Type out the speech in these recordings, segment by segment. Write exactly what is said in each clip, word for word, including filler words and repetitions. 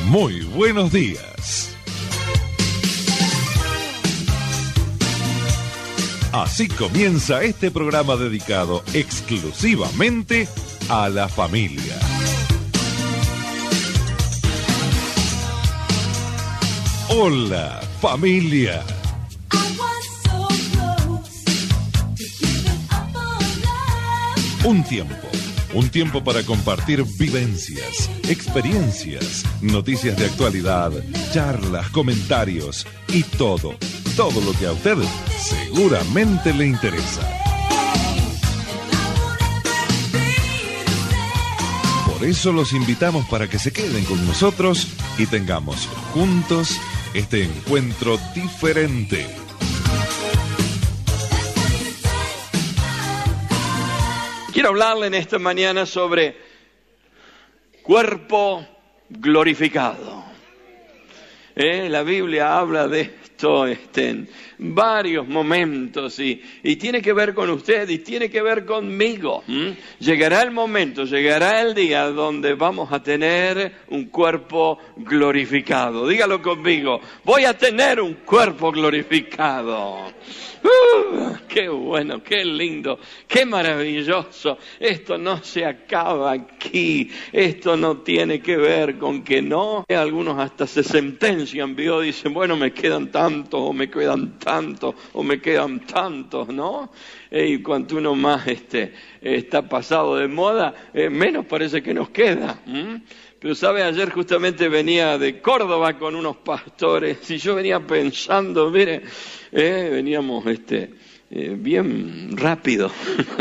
Muy buenos días. Así comienza este programa dedicado exclusivamente a la familia. Hola, familia. Un tiempo, un tiempo para compartir vivencias, experiencias, noticias de actualidad, charlas, comentarios y todo, todo lo que a usted seguramente le interesa. Por eso los invitamos para que se queden con nosotros y tengamos juntos este encuentro diferente. Quiero hablarle en esta mañana sobre cuerpo glorificado. ¿Eh? La Biblia habla de esto este, en varios momentos y, y tiene que ver con usted y tiene que ver conmigo. ¿Mm? Llegará el momento, llegará el día donde vamos a tener un cuerpo glorificado. Dígalo conmigo, voy a tener un cuerpo glorificado. Uh, ¡Qué bueno, qué lindo, qué maravilloso! Esto no se acaba aquí, esto no tiene que ver con que no. Algunos hasta se sentencian, ¿vio? Dicen, bueno, me quedan tantos, o me quedan tantos, o me quedan tantos, ¿no? Eh, y cuanto uno más este, está pasado de moda, eh, menos parece que nos queda. ¿Mm? Pero sabe, ayer justamente venía de Córdoba con unos pastores y yo venía pensando, mire, eh, veníamos este, eh, bien rápido.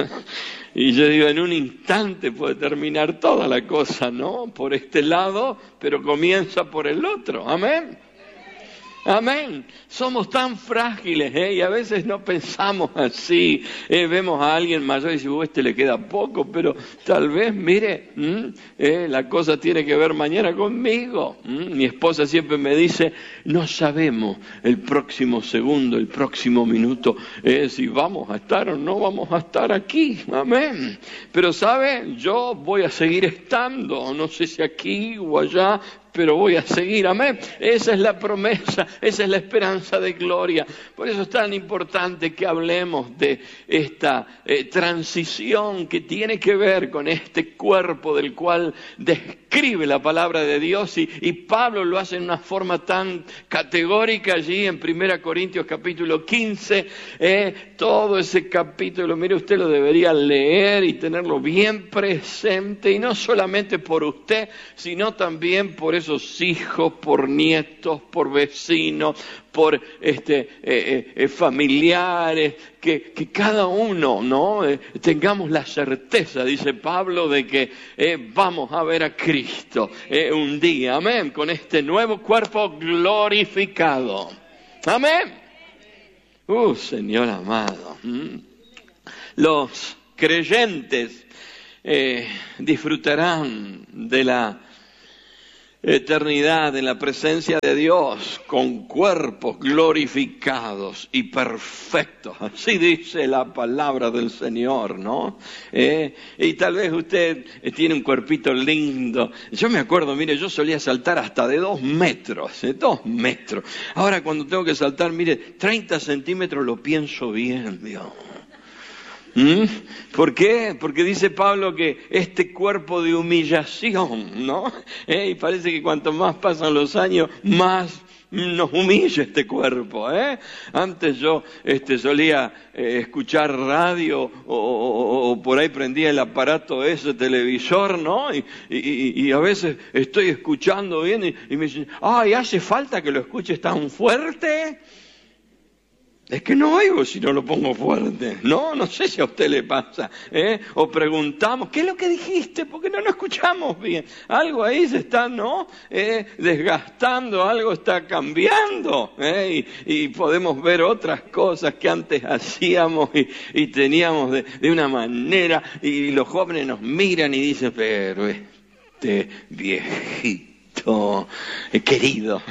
Y yo digo, en un instante puede terminar toda la cosa, ¿no? Por este lado, pero comienza por el otro. Amén. Amén. Somos tan frágiles, ¿eh? Y a veces no pensamos así. ¿eh? Vemos a alguien mayor y decimos, este le queda poco, pero tal vez, mire, ¿eh? la cosa tiene que ver mañana conmigo. ¿m? Mi esposa siempre me dice, no sabemos el próximo segundo, el próximo minuto, ¿eh? si vamos a estar o no vamos a estar aquí. Amén. Pero, ¿sabe? Yo voy a seguir estando, no sé si aquí o allá, pero voy a seguir, amén. Esa es la promesa, esa es la esperanza de gloria. Por eso es tan importante que hablemos de esta eh, transición que tiene que ver con este cuerpo del cual describe la palabra de Dios y, y Pablo lo hace en una forma tan categórica allí en Primera Corintios capítulo quince. Eh, todo ese capítulo, mire, usted lo debería leer y tenerlo bien presente, y no solamente por usted, sino también por esos hijos, por nietos, por vecinos, por este, eh, eh, familiares, que, que cada uno, ¿no? Eh, tengamos la certeza, dice Pablo, de que eh, vamos a ver a Cristo eh, un día, amén, con este nuevo cuerpo glorificado. Amén. Uh, Señor amado. ¿Mm? Los creyentes eh, disfrutarán de la eternidad en la presencia de Dios con cuerpos glorificados y perfectos. Así dice la palabra del Señor, ¿no? Eh, y tal vez usted tiene un cuerpito lindo. Yo me acuerdo, mire, yo solía saltar hasta de dos metros, eh, dos metros. Ahora cuando tengo que saltar, mire, treinta centímetros lo pienso bien, Dios. ¿Mm? ¿Por qué? Porque dice Pablo que este cuerpo de humillación, ¿no? ¿Eh? Y parece que cuanto más pasan los años, más nos humilla este cuerpo, ¿eh? Antes yo este, solía eh, escuchar radio o, o, o por ahí prendía el aparato ese televisor, ¿no? Y, y, y a veces estoy escuchando bien y, y me dicen, ay, ¿hace falta que lo escuches tan fuerte? Es que no oigo si no lo pongo fuerte. No, no sé si a usted le pasa. ¿eh? O preguntamos, ¿qué es lo que dijiste? Porque no lo escuchamos bien. Algo ahí se está, ¿no? Eh, desgastando, algo está cambiando. ¿eh? Y, y podemos ver otras cosas que antes hacíamos y, y teníamos de, de una manera. Y los jóvenes nos miran y dicen, pero este viejito hijito eh, querido.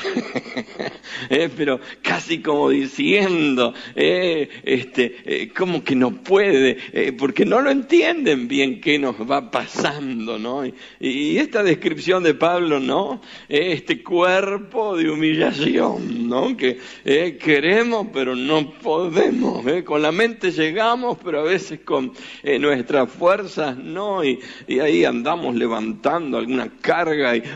eh, pero casi como diciendo, eh, este, eh, como que no puede, eh, porque no lo entienden bien qué nos va pasando, ¿no? Y, y esta descripción de Pablo, ¿no? Eh, este cuerpo de humillación, ¿no? Que eh, queremos, pero no podemos, ¿eh? Con la mente llegamos, pero a veces con eh, nuestras fuerzas no, y, y ahí andamos levantando alguna carga y,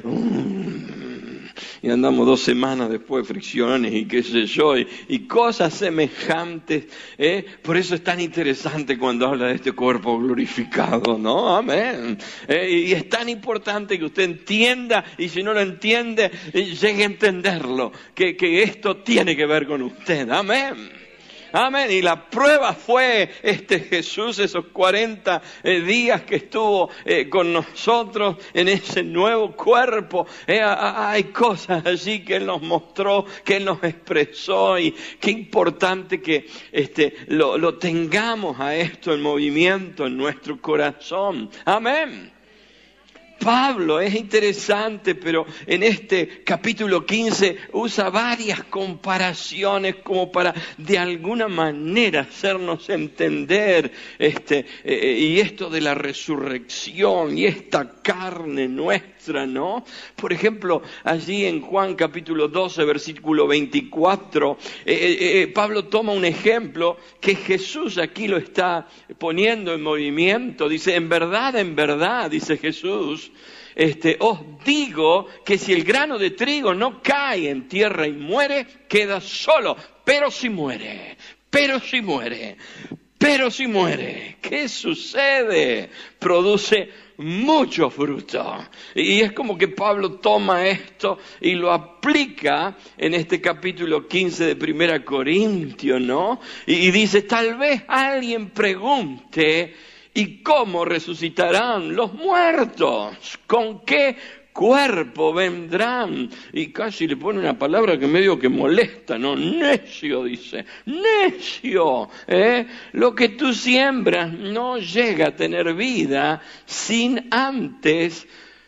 um, y andamos dos semanas después fricciones y qué sé yo, y, y cosas semejantes. ¿eh? Por eso es tan interesante cuando habla de este cuerpo glorificado, ¿no? Amén. ¿eh? Y es tan importante que usted entienda, y si no lo entiende, llegue a entenderlo, que, que esto tiene que ver con usted. Amén. Amén. Y la prueba fue este Jesús, esos cuarenta eh, días que estuvo eh, con nosotros en ese nuevo cuerpo. Eh, hay cosas allí que Él nos mostró, que Él nos expresó, y qué importante que este, lo, lo tengamos a esto en movimiento en nuestro corazón. Amén. Pablo es interesante, pero en este capítulo quince usa varias comparaciones como para de alguna manera hacernos entender este eh, y esto de la resurrección y esta carne nuestra, ¿no? Por ejemplo, allí en Juan capítulo doce, versículo veinticuatro, eh, eh, Pablo toma un ejemplo que Jesús aquí lo está poniendo en movimiento. Dice, en verdad, en verdad, dice Jesús, Este, os digo que si el grano de trigo no cae en tierra y muere, queda solo. Pero si muere, pero si muere, pero si muere, ¿qué sucede? Produce mucho fruto. Y es como que Pablo toma esto y lo aplica en este capítulo quince de Primera Corintios, ¿no? Y dice, tal vez alguien pregunte, ¿y cómo resucitarán los muertos? ¿Con qué cuerpo vendrán? Y casi le pone una palabra que medio que molesta, ¿no? Necio, dice. Necio. ¿eh? Lo que tú siembras no llega a tener vida sin antes,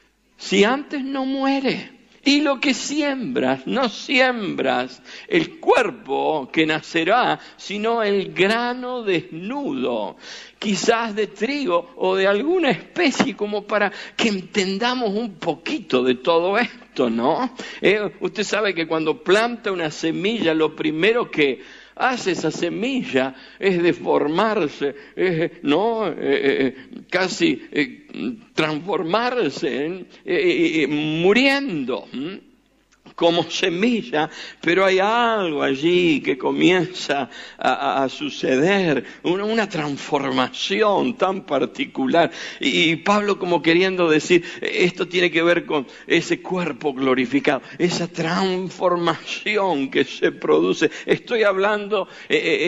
si antes no muere. Y lo que siembras, no siembras el cuerpo que nacerá, sino el grano desnudo, quizás de trigo o de alguna especie, como para que entendamos un poquito de todo esto, ¿no? Eh, usted sabe que cuando planta una semilla, lo primero que hace esa semilla es deformarse, es, ¿no? Eh, eh, casi eh, transformarse, ¿eh? Eh, eh, muriendo ¿eh? como semilla, pero hay algo allí que comienza a, a suceder, una, una transformación tan particular. Y, y Pablo como queriendo decir, esto tiene que ver con ese cuerpo glorificado, esa transformación que se produce. Estoy hablando eh,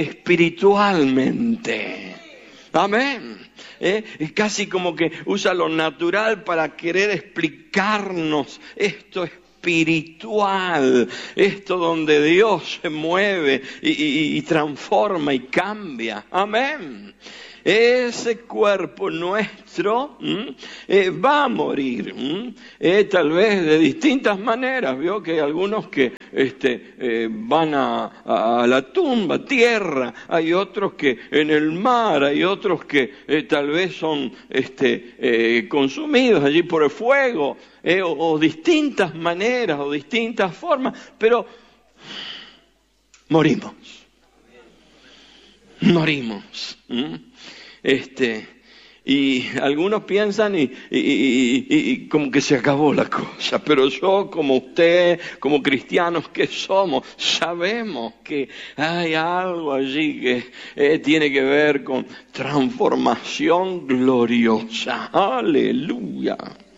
espiritualmente. Amén. ¿Eh? Es casi como que usa lo natural para querer explicarnos esto espiritual, esto donde Dios se mueve y, y, y transforma y cambia. Amén. Ese cuerpo nuestro eh, va a morir, eh, tal vez de distintas maneras. Vio que hay algunos que este, eh, van a, a la tumba, tierra, hay otros que en el mar, hay otros que eh, tal vez son este, eh, consumidos allí por el fuego, eh, o, o distintas maneras o distintas formas, pero morimos, morimos. ¿Mm? Este, y algunos piensan y, y, y, y como que se acabó la cosa, pero yo, como usted, como cristianos que somos, sabemos que hay algo allí que eh, tiene que ver con transformación gloriosa. Aleluya.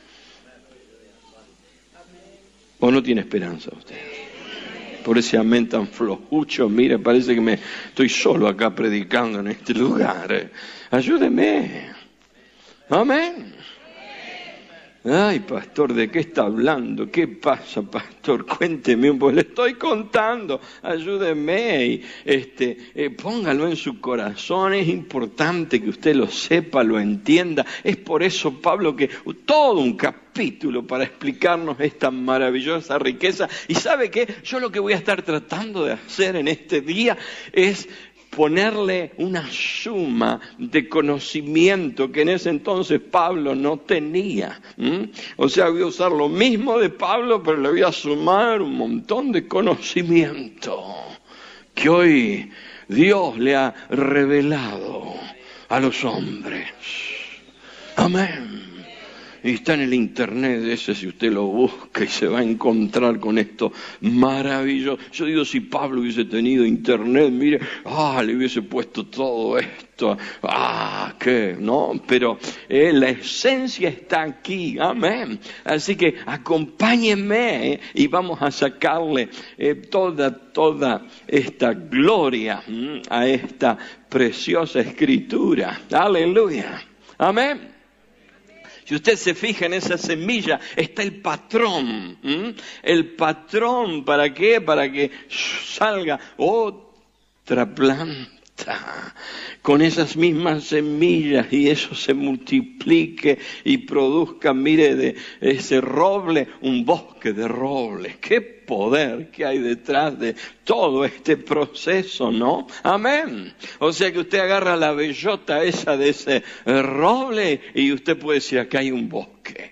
¿O no tiene esperanza usted? Por ese amén tan flojucho, mire, parece que me estoy solo acá predicando en este lugar. Ayúdeme. Amén. Ay, pastor, ¿de qué está hablando? ¿Qué pasa, pastor? Cuénteme un poco. Le estoy contando. Ayúdeme. Y, este, eh, póngalo en su corazón. Es importante que usted lo sepa, lo entienda. Es por eso, Pablo, que todo un capítulo para explicarnos esta maravillosa riqueza. ¿Y sabe qué? Yo lo que voy a estar tratando de hacer en este día es ponerle una suma de conocimiento que en ese entonces Pablo no tenía. ¿Mm? O sea, voy a usar lo mismo de Pablo, pero le voy a sumar un montón de conocimiento que hoy Dios le ha revelado a los hombres. Amén. Y está en el internet ese, si usted lo busca, y se va a encontrar con esto maravilloso. Yo digo, si Pablo hubiese tenido internet, mire, ah, le hubiese puesto todo esto, ah, qué, ¿no? Pero eh, la esencia está aquí, amén. Así que acompáñenme eh, y vamos a sacarle eh, toda, toda esta gloria mm, a esta preciosa escritura. Aleluya, amén. Si usted se fija en esa semilla, está el patrón. ¿Mm? El patrón, ¿para qué? Para que salga otra planta con esas mismas semillas y eso se multiplique y produzca, mire, de ese roble, un bosque de robles. ¡Qué poder que hay detrás de todo este proceso!, ¿no? Amén. O sea que usted agarra la bellota esa de ese roble y usted puede decir, acá hay un bosque.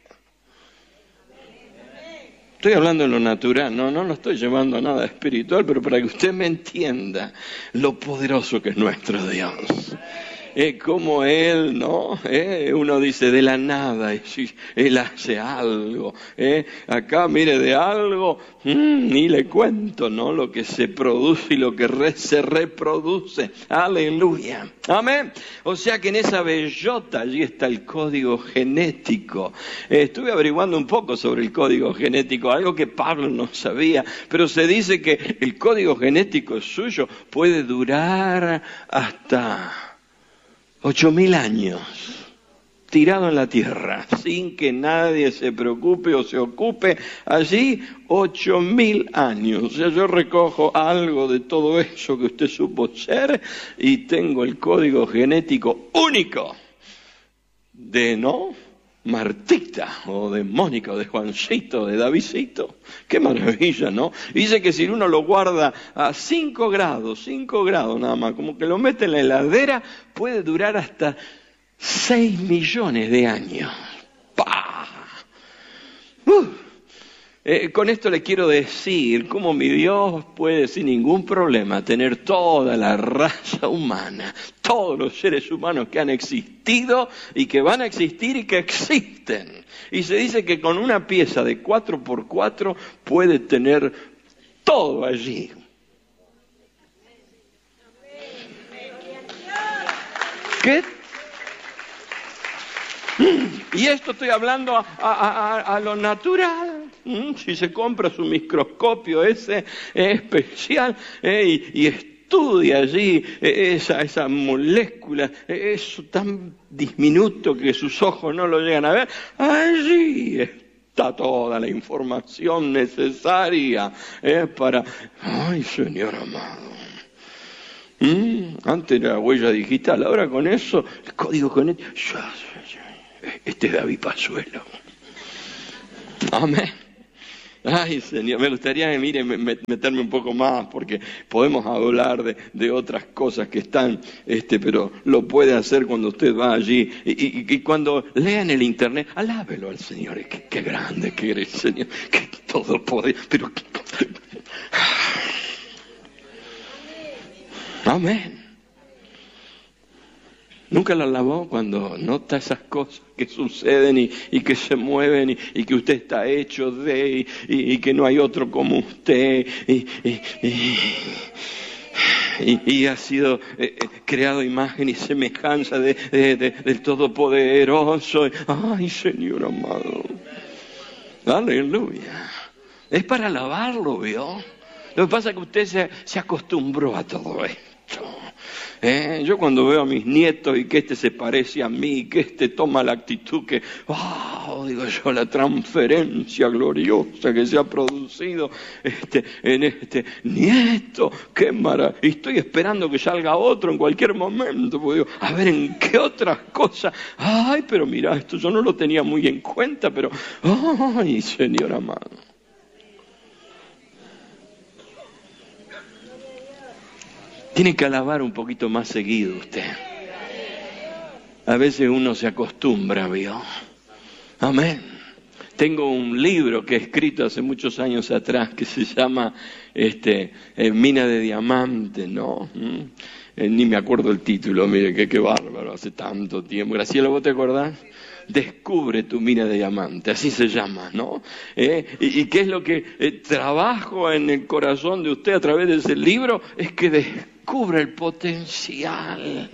Estoy hablando en lo natural, no, no lo estoy llevando a nada espiritual, pero para que usted me entienda lo poderoso que es nuestro Dios. Eh, como Él, ¿no? Eh, uno dice de la nada, y si Él hace algo. Eh, acá, mire, de algo, mmm, ni le cuento, ¿no? Lo que se produce y lo que re, se reproduce. Aleluya. Amén. O sea que en esa bellota allí está el código genético. Eh, estuve averiguando un poco sobre el código genético, algo que Pablo no sabía, pero se dice que el código genético suyo puede durar hasta Ocho mil años, tirado en la tierra, sin que nadie se preocupe o se ocupe. Allí, ocho mil años. O sea, yo recojo algo de todo eso que usted supo ser y tengo el código genético único de, ¿no?, Martita, o de Mónica, o de Juancito, de Davidcito. ¡Qué maravilla!, ¿no? Dice que si uno lo guarda a cinco grados, cinco grados nada más, como que lo mete en la heladera, puede durar hasta seis millones de años. ¡Pah! Uh. Eh, con esto le quiero decir cómo mi Dios puede sin ningún problema tener toda la raza humana, todos los seres humanos que han existido y que van a existir y que existen. Y se dice que con una pieza de cuatro por cuatro puede tener todo allí. ¿Qué? Y esto estoy hablando a, a, a, a lo natural. Si se compra su microscopio ese eh, especial eh, y, y estudia allí eh, esa, esa molécula, eh, eso tan diminuto que sus ojos no lo llegan a ver, allí está toda la información necesaria eh, para... ¡Ay, Señor amado! ¿Mm? Antes era huella digital, ahora con eso, el código genético... Este es David Pazuelo. Amén. Ay, Señor, me gustaría, mire, meterme un poco más, porque podemos hablar de, de otras cosas que están, este, pero lo puede hacer cuando usted va allí. Y, y, y cuando lea en el internet, alábelo al Señor. Qué, qué grande que eres, Señor. Que todo poder. Pero. Amén. ¿Nunca la alabó cuando nota esas cosas que suceden y, y que se mueven y, y que usted está hecho de y, y que no hay otro como usted y, y, y, y, y ha sido eh, creado imagen y semejanza de, de, de, del Todopoderoso? Ay, Señor amado. Aleluya. Es para alabarlo, ¿vio? Lo que pasa es que usted se, se acostumbró a todo esto. ¿Eh? Yo cuando veo a mis nietos y que este se parece a mí, que este toma la actitud que, oh, digo yo, la transferencia gloriosa que se ha producido este, en este nieto, qué maravilla. Y estoy esperando que salga otro en cualquier momento, porque digo, a ver en qué otras cosas, ay, pero mira, esto yo no lo tenía muy en cuenta, pero, ay, Señor amado. Tiene que alabar un poquito más seguido usted. A veces uno se acostumbra, ¿vio? Amén. Tengo un libro que he escrito hace muchos años atrás que se llama este, eh, Mina de Diamante, ¿no? ¿Mm? Eh, ni me acuerdo el título, mire, que qué bárbaro, hace tanto tiempo. Graciela, ¿vos te acordás? Descubre tu mina de diamante, así se llama, ¿no? ¿Eh? ¿Y, ¿Y qué es lo que eh, trabajo en el corazón de usted a través de ese libro? Es que descubra el potencial.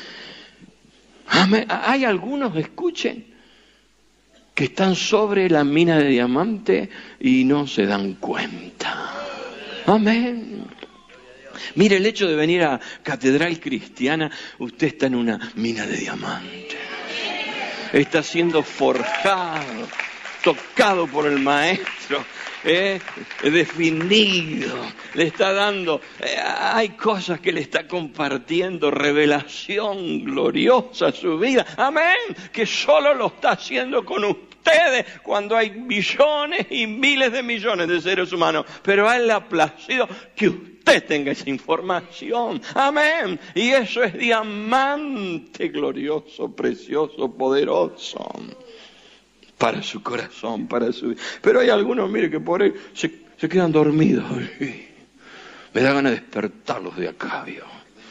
Amén. Hay algunos, escuchen, que están sobre la mina de diamante y no se dan cuenta. Amén. Mire, el hecho de venir a Catedral Cristiana, usted está en una mina de diamante. Está siendo forjado, tocado por el Maestro, eh, definido, le está dando, eh, hay cosas que le está compartiendo, revelación gloriosa a su vida, amén, que solo lo está haciendo con ustedes cuando hay millones y miles de millones de seres humanos, pero a Él le ha placido que usted usted tenga esa información, amén, y eso es diamante glorioso, precioso, poderoso para su corazón, para su vida. Pero hay algunos, mire, que por ahí se, se quedan dormidos. Me da ganas de despertarlos de acá, ¿vio?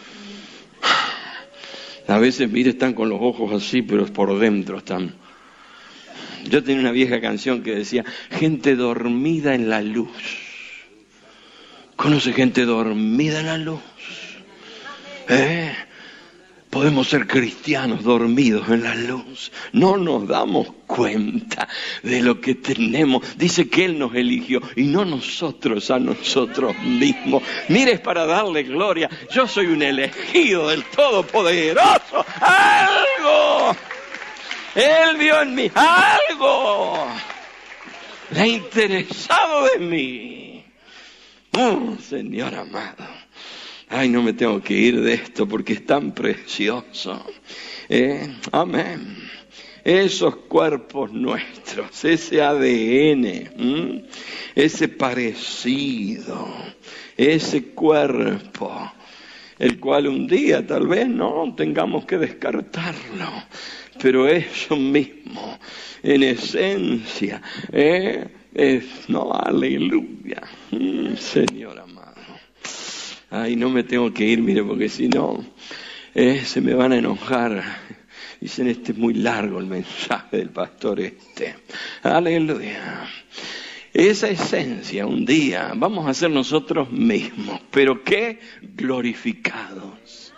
A veces, mire, están con los ojos así, pero por dentro están. Yo tenía una vieja canción que decía, gente dormida en la luz. ¿Conoce gente dormida en la luz? ¿Eh? Podemos ser cristianos dormidos en la luz. No nos damos cuenta de lo que tenemos. Dice que Él nos eligió y no nosotros a nosotros mismos. Mire, es para darle gloria. Yo soy un elegido del Todopoderoso. ¡Algo! Él vio en mí algo. Le ha interesado de mí. Oh, Señor amado. Ay, no me tengo que ir de esto porque es tan precioso. Eh, amén. Esos cuerpos nuestros, ese A D N, ¿m? ese parecido, ese cuerpo, el cual un día tal vez no tengamos que descartarlo, pero eso mismo, en esencia, ¿eh? es, no, aleluya, mm, Señor amado. Ay, no me tengo que ir, mire, porque si no, eh, se me van a enojar. Dicen, este es muy largo el mensaje del pastor este. Aleluya. Esa esencia un día vamos a ser nosotros mismos, pero ¿qué? Glorificados.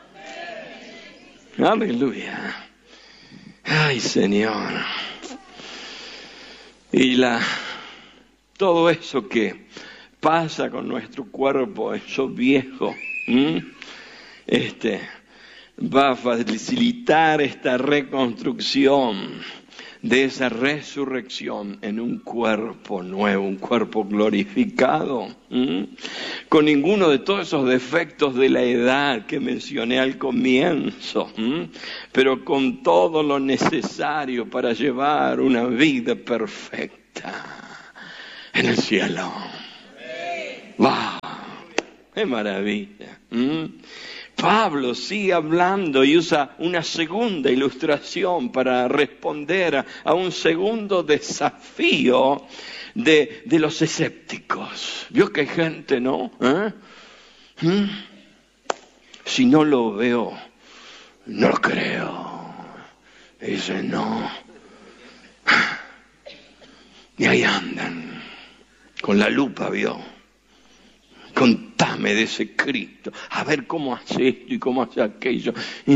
Aleluya. Ay, Señor. Y la todo eso que pasa con nuestro cuerpo, eso viejo, ¿m? este, va a facilitar esta reconstrucción de esa resurrección en un cuerpo nuevo, un cuerpo glorificado, ¿m? con ninguno de todos esos defectos de la edad que mencioné al comienzo, ¿m? pero con todo lo necesario para llevar una vida perfecta en el cielo. ¡Wow! ¡Qué maravilla! ¿Mm? Pablo sigue hablando y usa una segunda ilustración para responder a, a un segundo desafío de, de los escépticos. ¿Vio que hay gente, no? ¿Eh? ¿Mm? Si no lo veo, no lo creo. Dice, no. Y ahí andan, con la lupa, ¿vio? Contame de ese Cristo, a ver cómo hace esto y cómo hace aquello.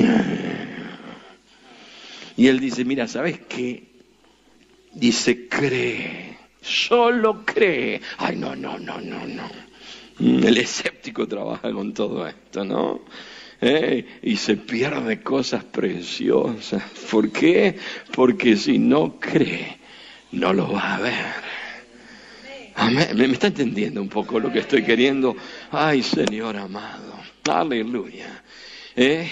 Y él dice, mira, ¿sabes qué? Dice, cree, solo cree. Ay, no, no, no, no, no. El escéptico trabaja con todo esto, ¿no? ¿eh? Y se pierde cosas preciosas. ¿Por qué? Porque si no cree, no lo va a ver. Amén. ¿Me está entendiendo un poco lo que estoy queriendo? Ay, Señor amado. Aleluya. ¿Eh?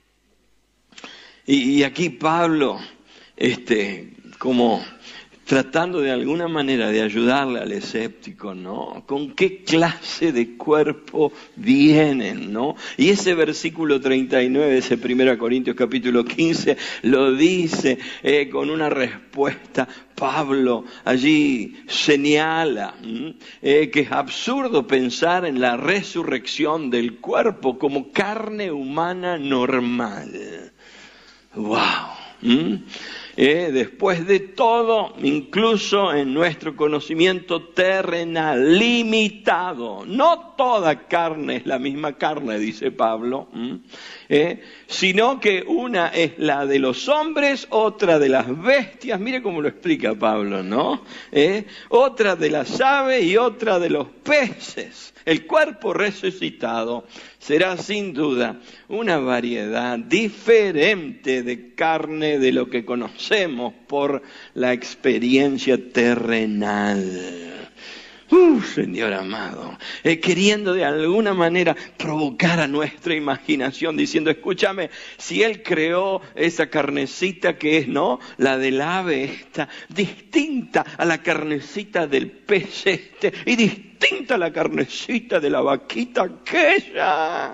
Y, y aquí Pablo, este, como tratando de alguna manera de ayudarle al escéptico, ¿no? ¿Con qué clase de cuerpo vienen, no? Y ese versículo treinta y nueve, ese primera Corintios capítulo quince, lo dice eh, con una respuesta. Pablo allí señala eh, que es absurdo pensar en la resurrección del cuerpo como carne humana normal. ¡Wow! ¿Mm? Eh, después de todo, incluso en nuestro conocimiento terrenal, limitado, no toda carne es la misma carne, dice Pablo, eh, sino que una es la de los hombres, otra de las bestias, mire cómo lo explica Pablo, ¿no? Eh, otra de las aves y otra de los peces. El cuerpo resucitado será sin duda una variedad diferente de carne de lo que conocemos por la experiencia terrenal. Uh, Señor amado, eh, queriendo de alguna manera provocar a nuestra imaginación, diciendo, escúchame, si Él creó esa carnecita que es, ¿no?, la del ave esta, distinta a la carnecita del pez este, y distinta a la carnecita de la vaquita aquella.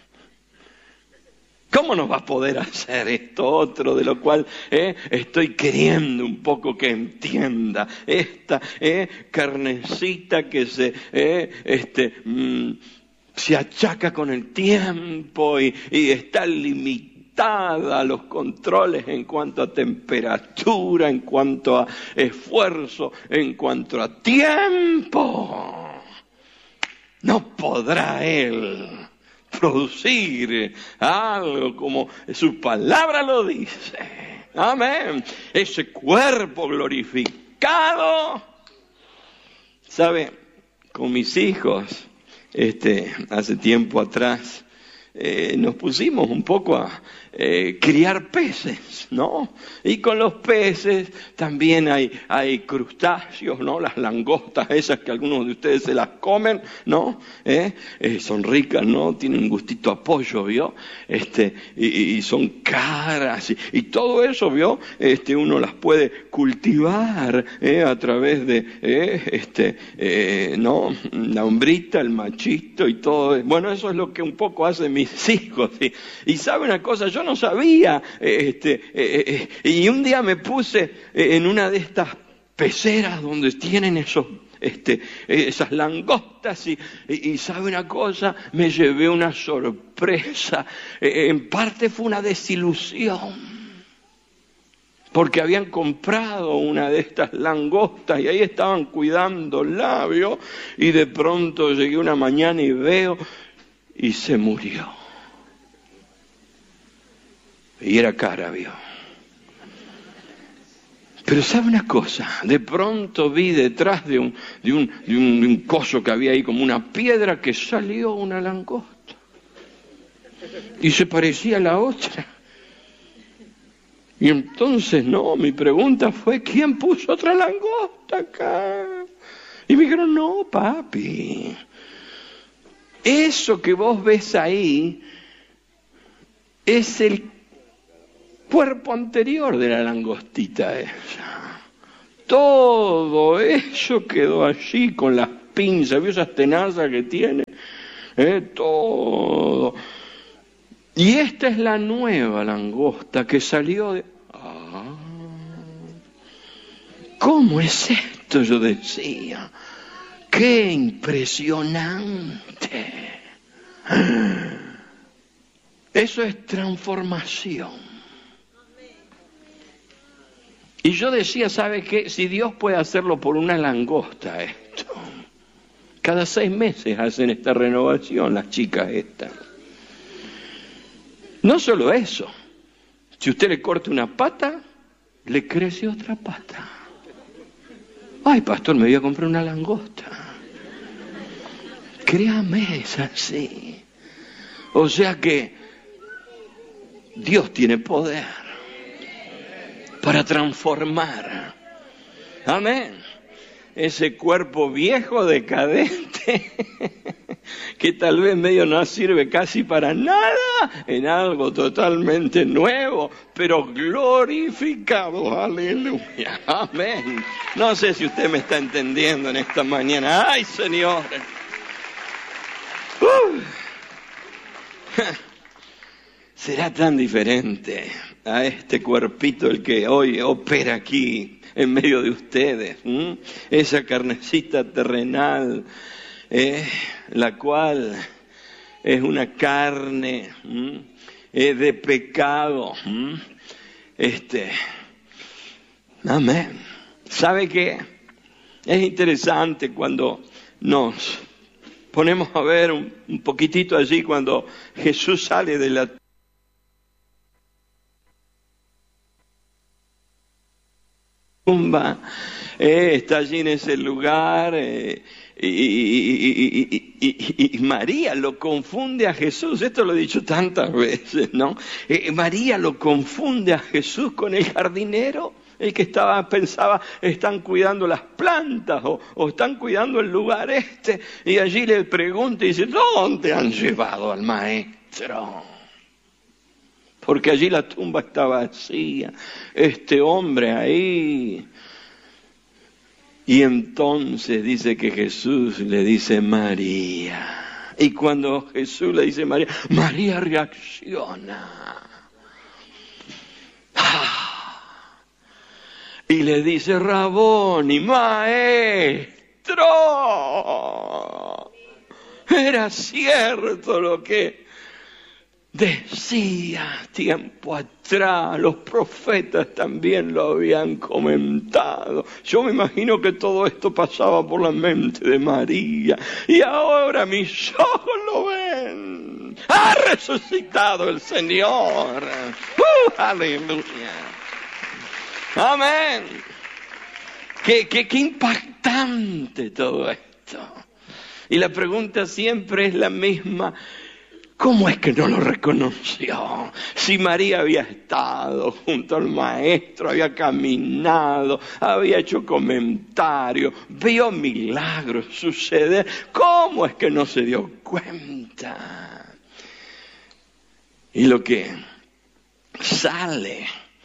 ¿Cómo nos va a poder hacer esto otro de lo cual eh, estoy queriendo un poco que entienda? Esta eh, carnecita que se, eh, este, mm, se achaca con el tiempo y, y está limitada a los controles en cuanto a temperatura, en cuanto a esfuerzo, en cuanto a tiempo. No podrá Él producir algo como su palabra lo dice. Amén. Ese cuerpo glorificado. ¿Sabe? Con mis hijos, este, hace tiempo atrás, eh, nos pusimos un poco a eh, criar peces, ¿no? Y con los peces también hay, hay crustáceos, ¿no? Las langostas esas que algunos de ustedes se las comen, ¿no? ¿Eh? Eh, son ricas, ¿no? Tienen un gustito a pollo, ¿vio? Este, y, y son caras y, y todo eso, ¿vio? Este, uno las puede cultivar ¿eh? a través de, ¿eh? este, eh, ¿no? La hombrita, el machito y todo. Bueno, eso es lo que un poco hacen mis hijos. ¿Sí? Y sabe una cosa, yo no sabía, este, eh, eh, y un día me puse en una de estas peceras donde tienen esos, este, esas langostas y, y, y sabe una cosa, me llevé una sorpresa, eh, en parte fue una desilusión. Porque habían comprado una de estas langostas y ahí estaban cuidando el labio y de pronto llegué una mañana y veo y se murió. Y era cara, vio. Pero sabe una cosa, de pronto vi detrás de un, de un, de un, de un coso que había ahí como una piedra que salió una langosta. Y se parecía a la otra. Y entonces, no, mi pregunta fue, ¿quién puso otra langosta acá? Y me dijeron, no, papi. Eso que vos ves ahí es el cuerpo anterior de la langostita esa. Todo eso quedó allí con las pinzas, ¿vio esas tenazas que tiene? ¿Eh? Todo. Y esta es la nueva langosta que salió de... Ah, ¿cómo es esto? Yo decía. ¡Qué impresionante! Eso es transformación. Y yo decía, ¿sabe qué? Si Dios puede hacerlo por una langosta esto. Cada seis meses hacen esta renovación las chicas estas. No solo eso. Si usted le corta una pata, le crece otra pata. Ay, pastor, me voy a comprar una langosta. Créame, es así. O sea que Dios tiene poder para transformar. Amén. Ese cuerpo viejo, decadente, que tal vez medio no sirve casi para nada, en algo totalmente nuevo, pero glorificado. Aleluya. Amén. No sé si usted me está entendiendo en esta mañana. ¡Ay, Señor! Uh. Será tan diferente a este cuerpito el que hoy opera aquí en medio de ustedes, ¿m? Esa carnecita terrenal, eh, la cual es una carne eh, de pecado. ¿m? Este, amén. ¿Sabe qué? Es interesante cuando nos ponemos a ver un, un poquitito allí cuando Jesús sale de la tumba, eh, está allí en ese lugar, eh, y, y, y, y, y, y María lo confunde a Jesús. Esto lo he dicho tantas veces, ¿no? Eh, María lo confunde a Jesús con el jardinero, el que estaba, pensaba, están cuidando las plantas o, o están cuidando el lugar este, y allí le pregunta y dice, ¿dónde han llevado al maestro? Porque allí la tumba estaba vacía, este hombre ahí. Y entonces dice que Jesús le dice María. Y cuando Jesús le dice María, María reacciona. Y le dice, Raboni, maestro. Era cierto lo que decía tiempo atrás, los profetas también lo habían comentado. Yo me imagino que todo esto pasaba por la mente de María. Y ahora mis ojos lo ven. Ha resucitado el Señor. ¡Uh, aleluya! Amén. Qué, qué, qué impactante todo esto. Y la pregunta siempre es la misma. ¿Cómo es que no lo reconoció? Si María había estado junto al maestro, había caminado, había hecho comentarios, vio milagros suceder, ¿cómo es que no se dio cuenta? Y lo que sale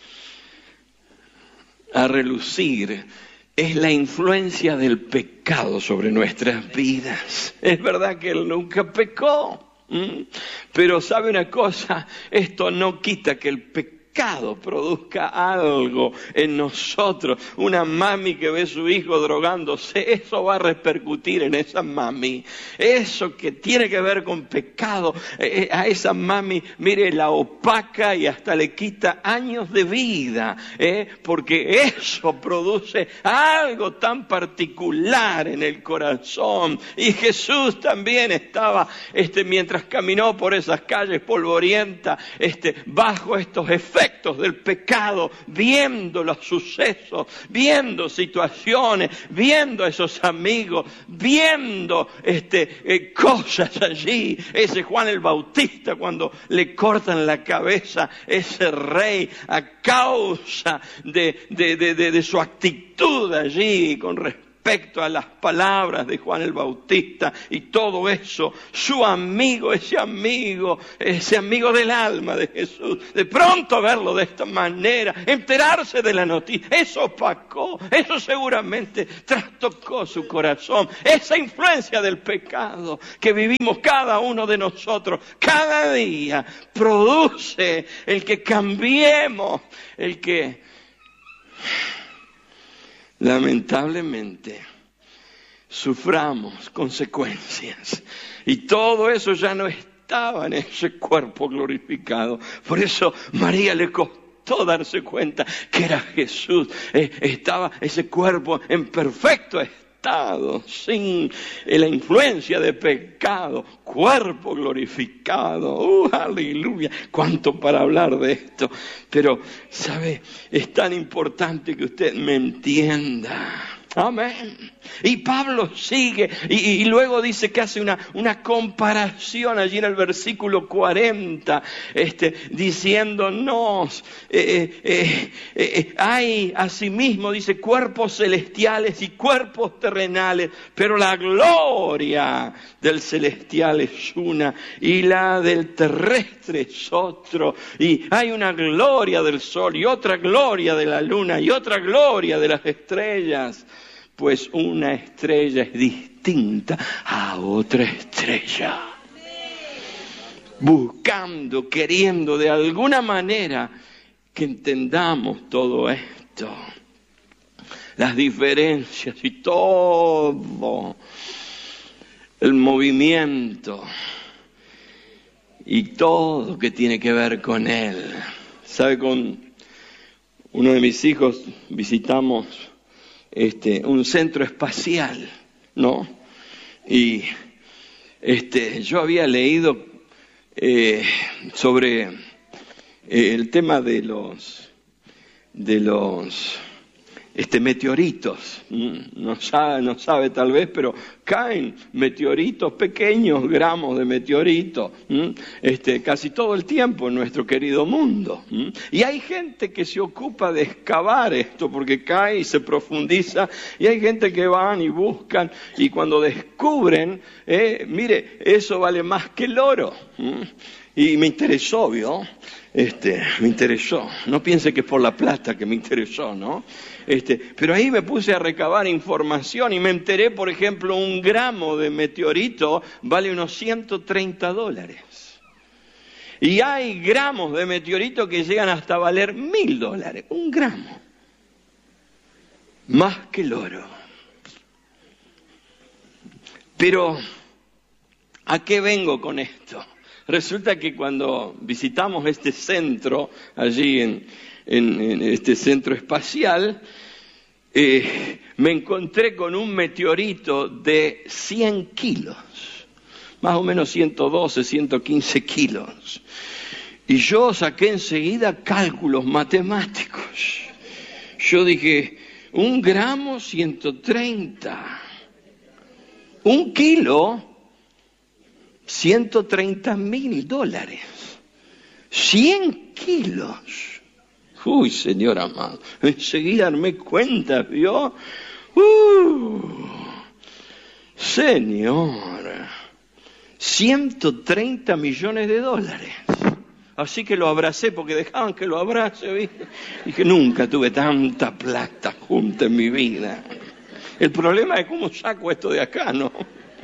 a relucir es la influencia del pecado sobre nuestras vidas. Es verdad que Él nunca pecó. ¿Mm? Pero sabe una cosa, esto no quita que el pecado produzca algo en nosotros. Una mami que ve a su hijo drogándose, eso va a repercutir en esa mami. Eso que tiene que ver con pecado, eh, a esa mami, mire, la opaca y hasta le quita años de vida, eh, porque eso produce algo tan particular en el corazón. Y Jesús también estaba, este, mientras caminó por esas calles polvorientas, este, bajo estos efectos del pecado, viendo los sucesos, viendo situaciones, viendo a esos amigos, viendo este, eh, cosas allí. Ese Juan el Bautista, cuando le cortan la cabeza, ese rey, a causa de, de, de, de, de su actitud allí con respecto respecto a las palabras de Juan el Bautista y todo eso, su amigo, ese amigo, ese amigo del alma de Jesús, de pronto verlo de esta manera, enterarse de la noticia, eso opacó, eso seguramente trastocó su corazón. Esa influencia del pecado que vivimos cada uno de nosotros cada día produce el que cambiemos, el que lamentablemente suframos consecuencias. Y todo eso ya no estaba en ese cuerpo glorificado. Por eso María le costó darse cuenta que era Jesús. Eh, estaba ese cuerpo en perfecto estado, sin eh, la influencia de pecado, cuerpo glorificado. ¡Uh, aleluya! Cuánto para hablar de esto. Pero, ¿sabe? Es tan importante que usted me entienda. Amén. Y Pablo sigue y, y luego dice que hace una, una comparación allí en el versículo cuarenta, este, diciéndonos, eh, eh, eh, hay asimismo, dice, cuerpos celestiales y cuerpos terrenales, pero la gloria del celestial es una y la del terrestre es otro. Y hay una gloria del sol y otra gloria de la luna y otra gloria de las estrellas. Pues una estrella es distinta a otra estrella. Buscando, queriendo de alguna manera que entendamos todo esto. Las diferencias y todo el movimiento y todo que tiene que ver con él. ¿Sabe? Con uno de mis hijos visitamos Este, un centro espacial, ¿no? Y este, yo había leído eh, sobre eh, el tema de los de los este, meteoritos. No sabe, no sabe tal vez, pero caen meteoritos, pequeños gramos de meteoritos, este, casi todo el tiempo en nuestro querido mundo. Y hay gente que se ocupa de excavar esto porque cae y se profundiza, y hay gente que van y buscan, y cuando descubren, eh, mire, eso vale más que el oro. Y me interesó, ¿vio? Este, me interesó. No piense que es por la plata que me interesó, ¿no? Este, pero ahí me puse a recabar información y me enteré, por ejemplo, un gramo de meteorito vale unos ciento treinta dólares. Y hay gramos de meteorito que llegan hasta valer mil dólares. Un gramo. Más que el oro. Pero, ¿a qué vengo con esto? Resulta que cuando visitamos este centro, allí en, en, en este centro espacial, eh, me encontré con un meteorito de cien kilos, más o menos ciento doce, ciento quince kilos. Y yo saqué enseguida cálculos matemáticos. Yo dije, un gramo, ciento treinta. Un kilo, ciento treinta mil dólares. cien kilos. Uy, Señor amado. Enseguida me cuenta, ¿vio? Uh, Señor. ciento treinta millones de dólares. Así que lo abracé porque dejaban que lo abrace, ¿viste? Y que nunca tuve tanta plata junta en mi vida. El problema es cómo saco esto de acá, ¿no?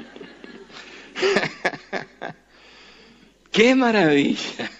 ¡Qué maravilla!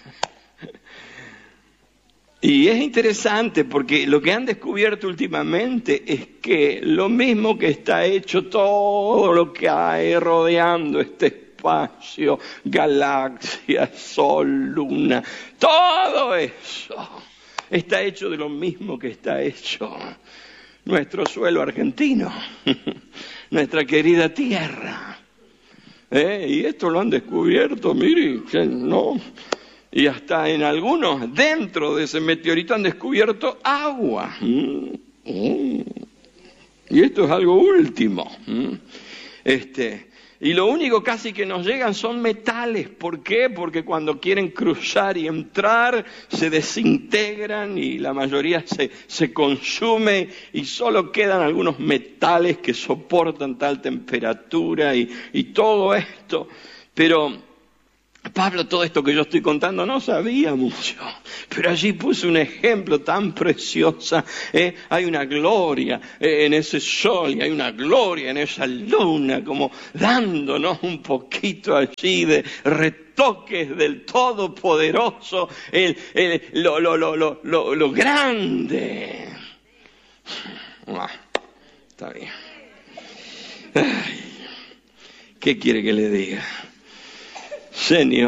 Y es interesante porque lo que han descubierto últimamente es que lo mismo que está hecho todo lo que hay rodeando este espacio, galaxias, sol, luna, todo eso está hecho de lo mismo que está hecho nuestro suelo argentino, nuestra querida tierra. ¿Eh? Y esto lo han descubierto, mire, no. Y hasta en algunos, dentro de ese meteorito, han descubierto agua. Mm, mm. Y esto es algo último. Mm. Este, y lo único casi que nos llegan son metales. ¿Por qué? Porque cuando quieren cruzar y entrar, se desintegran y la mayoría se, se consume y solo quedan algunos metales que soportan tal temperatura y, y todo esto. Pero Pablo, todo esto que yo estoy contando, no sabía mucho, pero allí puso un ejemplo tan precioso. ¿eh? Hay una gloria eh, en ese sol y hay una gloria en esa luna, como dándonos un poquito allí de retoques del Todopoderoso, el, el, lo, lo, lo, lo, lo, lo grande. Ah, está bien. Ay, ¿qué quiere que le diga? Señor.